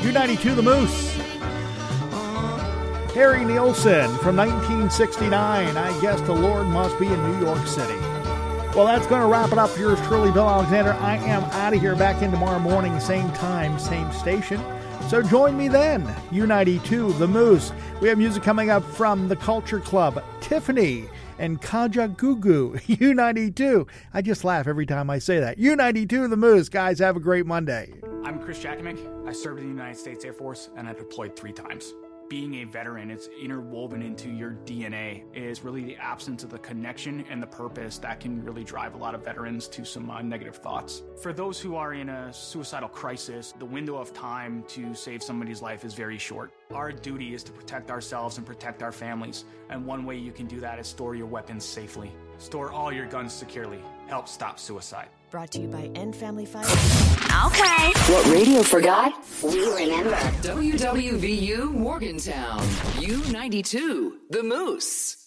U92 The Moose. Harry Nielsen from 1969. I guess the Lord must be in New York City. Well, that's going to wrap it up for yours truly, Bill Alexander. I am out of here, back in tomorrow morning, same time, same station. So join me then. U92 The Moose. We have music coming up from the Culture Club, Tiffany and Kaja Gugu. U92. I just laugh every time I say that. U92 The Moose. Guys, have a great Monday. I'm Chris Jakovic. I served in the United States Air Force, and I deployed 3 times. Being a veteran, it's interwoven into your DNA. It is really the absence of the connection and the purpose that can really drive a lot of veterans to some negative thoughts. For those who are in a suicidal crisis, the window of time to save somebody's life is very short. Our duty is to protect ourselves and protect our families, and one way you can do that is store your weapons safely. Store all your guns securely. Help stop suicide. Brought to you by End Family Fire. Okay. What radio forgot? We remember. WWVU Morgantown. U92, The Moose.